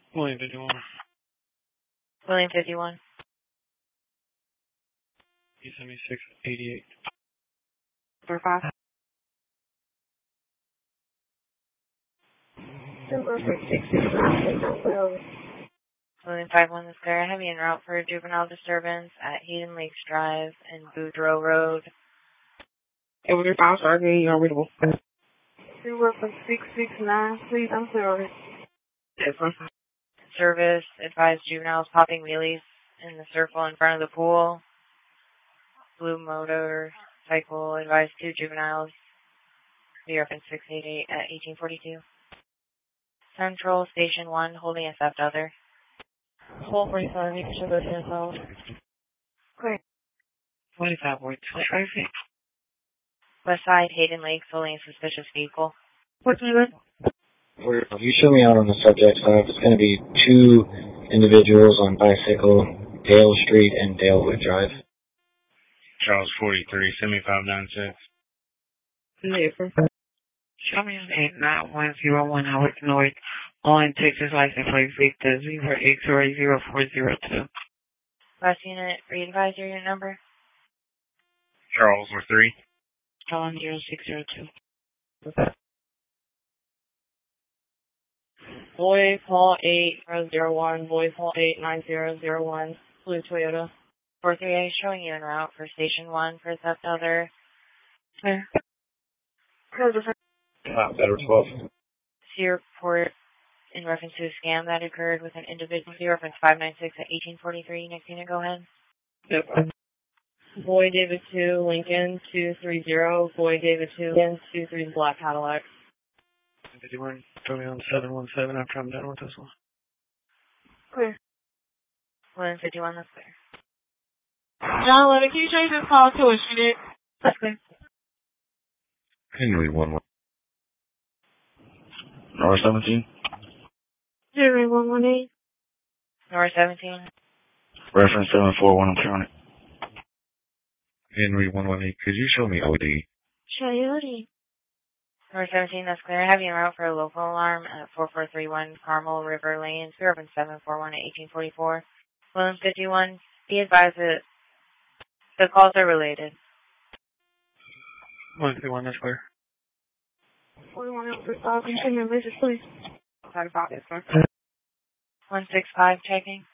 William 51. William 51. E76 88. Number 5. Number 669. William 51 is clear. Heavy en route for a juvenile disturbance at Hayden Lakes Drive and Boudreaux Road. It was your file, sorry, you're unreadable. You were from 669, please, I'm sorry. Yes, I'm sorry. Service advised juveniles popping wheelies in the circle in front of the pool. Blue motorcycle advised 2 juveniles. New York and 688 at 1842. Central Station 1 holding a theft other. 1245, make sure that's your phone. Great. 25 West Traffic. West side Hayden Lakes holding a suspicious vehicle. What's your name? You show me out on the subject, so it's going to be 2 individuals on bicycle, Dale Street and Dalewood Drive. Charles 43, 7596. Neighbor. Show me an 89101 Howard North on Texas license plate Victor 0X-ray 0402. Last unit, re-advise your unit number. Charles 3. John 0602. Boy Paul 8001, Boy Paul 89001, Blue Toyota. 438 showing you en route for Station 1 for theft other. Clear. Better 12. See report in reference to a scam that occurred with an individual. See reference 596 at 1843. Next unit, go ahead. Yep. Boy David 2, Lincoln 230, Boy David 2, Lincoln 23 Black Cadillac. 51, throw me on 717 after I'm done with this one. Clear. William 51, that's clear. John Lennon, can you change this call to a street? That's clear. Henry 11. North 17. Henry 118. North 17. Reference 741, I'm counting. Henry 118. Could you show me OD? Coyote. North 17, that's clear. Heavy en route for a local alarm at 4431 Carmel River Lane. See reference 741 at 1844. William 51, be advised that the calls are related. 151, that's clear. 41 out for stop. Continue your message, please. Sorry about this, sir. 165, checking.